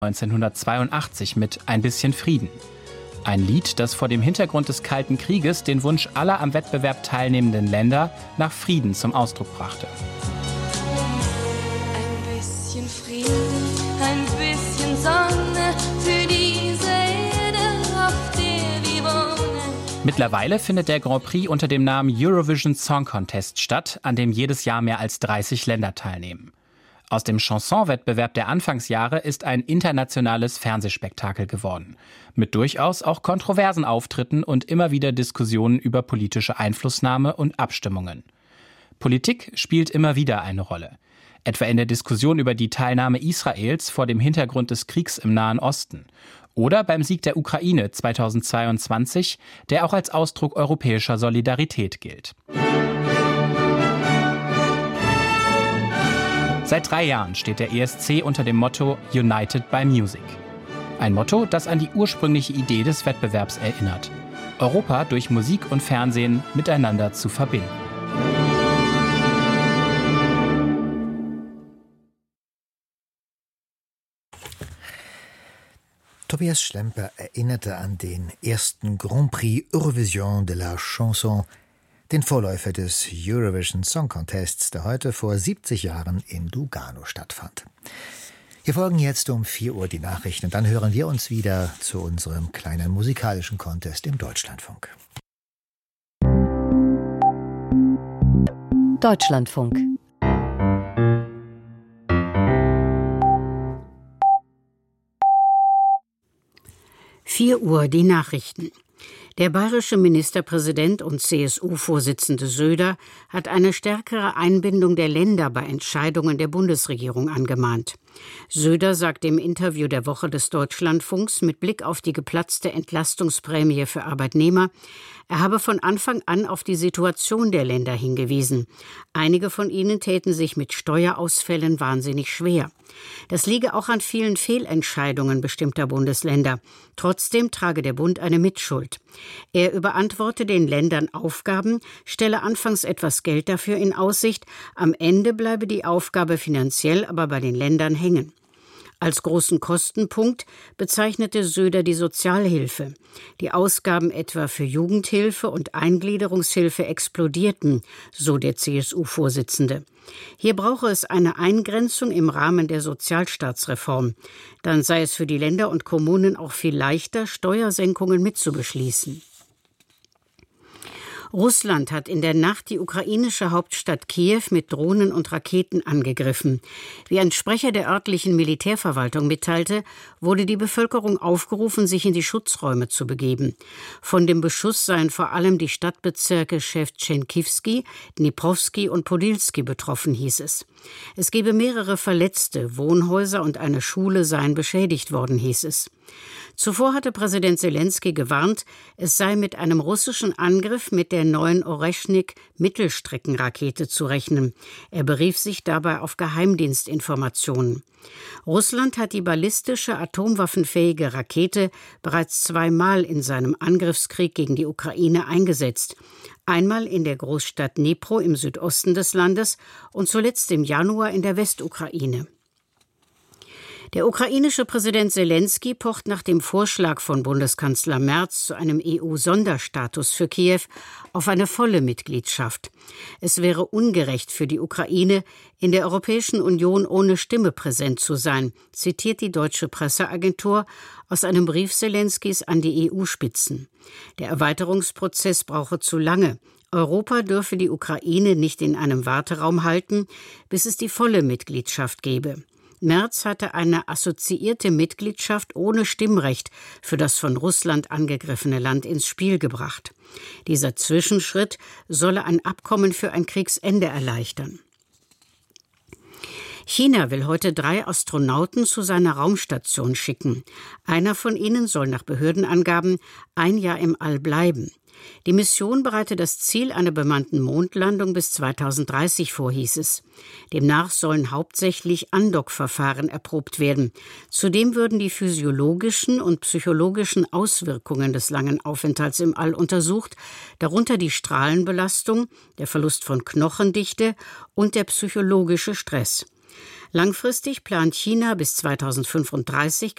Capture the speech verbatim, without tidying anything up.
neunzehnhundertzweiundachtzig mit Ein bisschen Frieden. Ein Lied, das vor dem Hintergrund des Kalten Krieges den Wunsch aller am Wettbewerb teilnehmenden Länder nach Frieden zum Ausdruck brachte. Ein bisschen Frieden, ein bisschen Sonne für diese Erde, auf der wir wohnen. Mittlerweile findet der Grand Prix unter dem Namen Eurovision Song Contest statt, an dem jedes Jahr mehr als dreißig Länder teilnehmen. Aus dem Chansonwettbewerb der Anfangsjahre ist ein internationales Fernsehspektakel geworden. Mit durchaus auch kontroversen Auftritten und immer wieder Diskussionen über politische Einflussnahme und Abstimmungen. Politik spielt immer wieder eine Rolle. Etwa in der Diskussion über die Teilnahme Israels vor dem Hintergrund des Kriegs im Nahen Osten. Oder beim Sieg der Ukraine zweitausendzweiundzwanzig, der auch als Ausdruck europäischer Solidarität gilt. Seit drei Jahren steht der E S C unter dem Motto United by Music. Ein Motto, das an die ursprüngliche Idee des Wettbewerbs erinnert: Europa durch Musik und Fernsehen miteinander zu verbinden. Tobias Schlemper erinnerte an den ersten Grand Prix Eurovision de la Chanson, den Vorläufer des Eurovision Song Contests, der heute vor siebzig Jahren in Lugano stattfand. Hier folgen jetzt um vier Uhr die Nachrichten und dann hören wir uns wieder zu unserem kleinen musikalischen Contest im Deutschlandfunk. Deutschlandfunk. vier Uhr die Nachrichten. Der bayerische Ministerpräsident und C S U-Vorsitzende Söder hat eine stärkere Einbindung der Länder bei Entscheidungen der Bundesregierung angemahnt. Söder sagte im Interview der Woche des Deutschlandfunks mit Blick auf die geplatzte Entlastungsprämie für Arbeitnehmer, er habe von Anfang an auf die Situation der Länder hingewiesen. Einige von ihnen täten sich mit Steuerausfällen wahnsinnig schwer. Das liege auch an vielen Fehlentscheidungen bestimmter Bundesländer. Trotzdem trage der Bund eine Mitschuld. Er überantworte den Ländern Aufgaben, stelle anfangs etwas Geld dafür in Aussicht, am Ende bleibe die Aufgabe finanziell aber bei den Ländern hängen. Als großen Kostenpunkt bezeichnete Söder die Sozialhilfe. Die Ausgaben etwa für Jugendhilfe und Eingliederungshilfe explodierten, so der C S U-Vorsitzende. Hier brauche es eine Eingrenzung im Rahmen der Sozialstaatsreform. Dann sei es für die Länder und Kommunen auch viel leichter, Steuersenkungen mitzubeschließen. Russland hat in der Nacht die ukrainische Hauptstadt Kiew mit Drohnen und Raketen angegriffen. Wie ein Sprecher der örtlichen Militärverwaltung mitteilte, wurde die Bevölkerung aufgerufen, sich in die Schutzräume zu begeben. Von dem Beschuss seien vor allem die Stadtbezirke Schewtschenkivski, Dniprovski und Podilski betroffen, hieß es. Es gebe mehrere Verletzte, Wohnhäuser und eine Schule seien beschädigt worden, hieß es. Zuvor hatte Präsident Selenskyj gewarnt, es sei mit einem russischen Angriff mit der neuen Oreschnik-Mittelstreckenrakete zu rechnen. Er berief sich dabei auf Geheimdienstinformationen. Russland hat die ballistische, atomwaffenfähige Rakete bereits zweimal in seinem Angriffskrieg gegen die Ukraine eingesetzt. Einmal in der Großstadt Dnipro im Südosten des Landes und zuletzt im Januar in der Westukraine. Der ukrainische Präsident Selenskyj pocht nach dem Vorschlag von Bundeskanzler Merz zu einem E U-Sonderstatus für Kiew auf eine volle Mitgliedschaft. Es wäre ungerecht für die Ukraine, in der Europäischen Union ohne Stimme präsent zu sein, zitiert die deutsche Presseagentur aus einem Brief Selenskys an die E U-Spitzen. Der Erweiterungsprozess brauche zu lange. Europa dürfe die Ukraine nicht in einem Warteraum halten, bis es die volle Mitgliedschaft gebe. Merz hatte eine assoziierte Mitgliedschaft ohne Stimmrecht für das von Russland angegriffene Land ins Spiel gebracht. Dieser Zwischenschritt solle ein Abkommen für ein Kriegsende erleichtern. China will heute drei Astronauten zu seiner Raumstation schicken. Einer von ihnen soll nach Behördenangaben ein Jahr im All bleiben. Die Mission bereite das Ziel einer bemannten Mondlandung bis zweitausenddreißig vor, hieß es. Demnach sollen hauptsächlich Andockverfahren erprobt werden. Zudem würden die physiologischen und psychologischen Auswirkungen des langen Aufenthalts im All untersucht, darunter die Strahlenbelastung, der Verlust von Knochendichte und der psychologische Stress. Langfristig plant China bis zweitausendfünfunddreißig